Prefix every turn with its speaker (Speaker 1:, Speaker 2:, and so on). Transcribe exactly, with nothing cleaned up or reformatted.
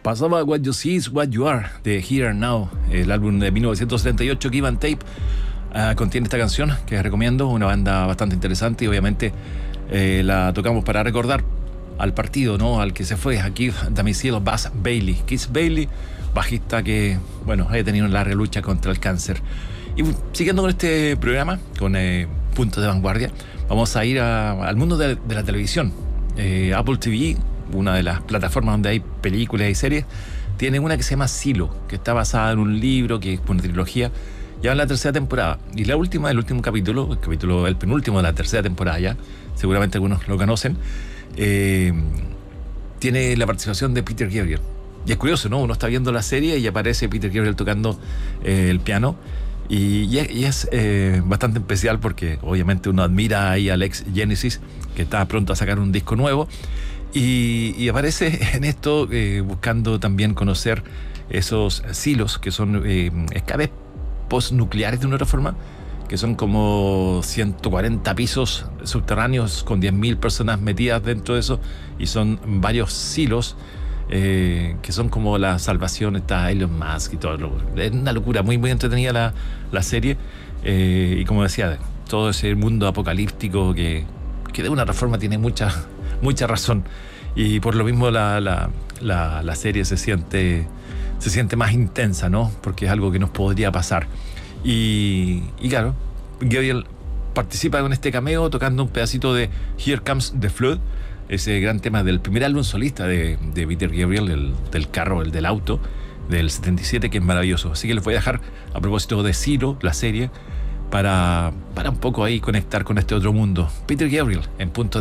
Speaker 1: Pasaba What You See Is What You Are de Here and Now, el álbum de mil novecientos setenta y ocho, Give and Tape. Uh, contiene esta canción que les recomiendo, una banda bastante interesante, y obviamente eh, la tocamos para recordar al partido, ¿no? Al que se fue, aquí de mi cielo, Buzz Bailey. Keith Bailey, bajista que, bueno, ha tenido una larga lucha contra el cáncer. Y siguiendo con este programa, con eh, Puntos de Vanguardia, vamos a ir a, al mundo de, de la televisión. Eh, Apple T V, una de las plataformas donde hay películas y series, tiene una que se llama Silo, que está basada en un libro, que es una trilogía. Ya en la tercera temporada. Y la última, el último capítulo, el capítulo, el penúltimo de la tercera temporada ya, seguramente algunos lo conocen, eh, tiene la participación de Peter Gabriel. Y es curioso, ¿no? Uno está viendo la serie y aparece Peter Gabriel tocando eh, el piano. Y, y es, y es eh, bastante especial porque obviamente uno admira ahí al ex Genesis, que está pronto a sacar un disco nuevo. Y, y aparece en esto eh, buscando también conocer esos silos que son eh, escapes postnucleares de una otra forma, que son como ciento cuarenta pisos subterráneos con diez mil personas metidas dentro de eso, y son varios silos eh, que son como la salvación. Está Elon Musk y todo. Es una locura, muy muy entretenida la, la serie, eh, y como decía, todo ese mundo apocalíptico que, que de una otra forma tiene mucha, mucha razón, y por lo mismo la, la, la, la serie se siente se siente más intensa, ¿no? Porque es algo que nos podría pasar. Y, y claro, Gabriel participa con este cameo tocando un pedacito de Here Comes the Flood, ese gran tema del primer álbum solista de, de Peter Gabriel, el, del carro, el del auto, del setenta y siete, que es maravilloso. Así que les voy a dejar, a propósito de Zero, la serie, para, para un poco ahí conectar con este otro mundo. Peter Gabriel, en Punto de